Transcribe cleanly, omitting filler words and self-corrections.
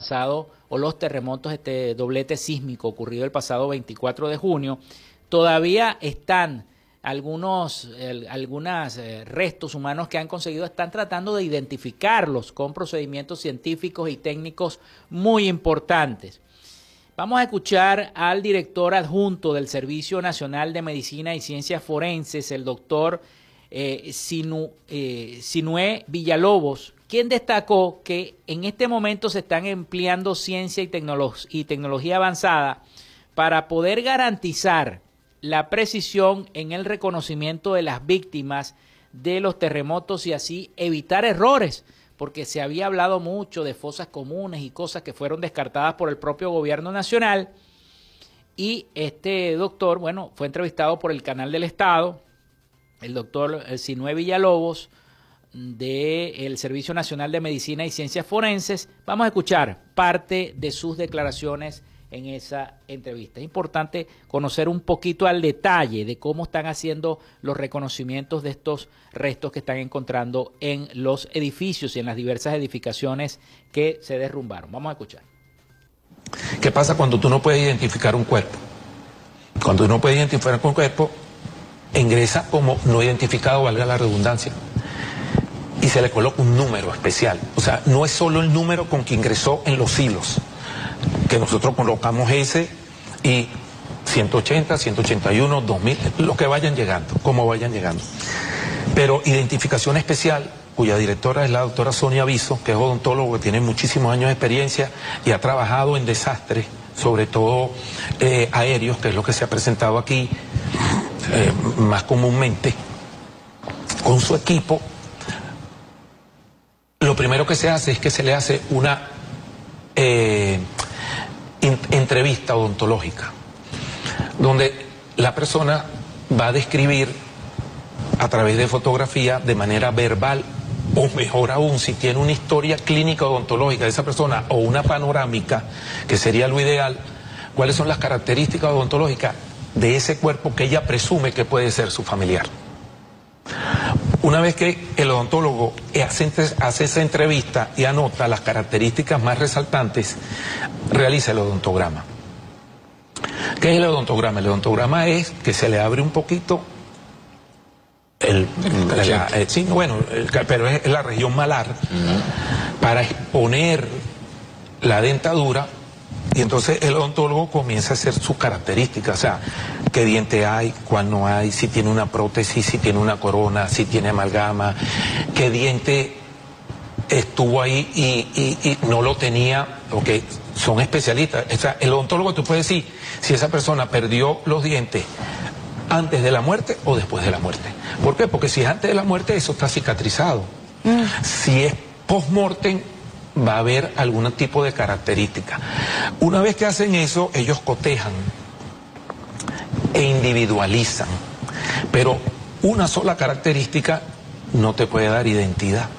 pasado, o los terremotos, este doblete sísmico ocurrido el pasado 24 de junio, todavía están algunos restos humanos que han conseguido, están tratando de identificarlos con procedimientos científicos y técnicos muy importantes. Vamos a escuchar al director adjunto del Servicio Nacional de Medicina y Ciencias Forenses, el doctor Sinué Villalobos, quien destacó que en este momento se están empleando ciencia y tecnología avanzada para poder garantizar la precisión en el reconocimiento de las víctimas de los terremotos y así evitar errores, porque se había hablado mucho de fosas comunes y cosas que fueron descartadas por el propio gobierno nacional. Y este doctor, bueno, fue entrevistado por el Canal del Estado, el doctor Sinué Villalobos, del Servicio Nacional de Medicina y Ciencias Forenses. Vamos a escuchar parte de sus declaraciones en esa entrevista. Es importante conocer un poquito al detalle de cómo están haciendo los reconocimientos de estos restos que están encontrando en los edificios y en las diversas edificaciones que se derrumbaron. Vamos a escuchar. ¿Qué pasa cuando tú no puedes identificar un cuerpo? Cuando tú no puedes identificar un cuerpo, ingresa como no identificado, valga la redundancia, y se le coloca un número especial. O sea, no es solo el número con que ingresó en los hilos, que nosotros colocamos ese y 180, 181, 2000, lo que vayan llegando, como vayan llegando. Pero identificación especial, cuya directora es la doctora Sonia Viso, que es odontólogo, que tiene muchísimos años de experiencia y ha trabajado en desastres, sobre todo aéreos, que es lo que se ha presentado aquí más comúnmente, con su equipo. Lo primero que se hace es que se le hace una entrevista odontológica, donde la persona va a describir a través de fotografía, de manera verbal, o mejor aún, si tiene una historia clínica odontológica de esa persona o una panorámica, que sería lo ideal, cuáles son las características odontológicas de ese cuerpo que ella presume que puede ser su familiar. Una vez que el odontólogo hace esa entrevista y anota las características más resaltantes, realiza el odontograma. ¿Qué es el odontograma? El odontograma es que se le abre un poquito pero es la región malar, para exponer la dentadura, y entonces el odontólogo comienza a hacer sus características, o sea, qué diente hay, cuál no hay, si tiene una prótesis, si tiene una corona, si tiene amalgama, qué diente estuvo ahí y no lo tenía, porque son especialistas. O sea, el odontólogo te puede decir si esa persona perdió los dientes antes de la muerte o después de la muerte. ¿Por qué? Porque si es antes de la muerte, eso está cicatrizado. Si es post-mortem, va a haber algún tipo de característica. Una vez que hacen eso, ellos cotejan e individualizan. Pero una sola característica no te puede dar identidad.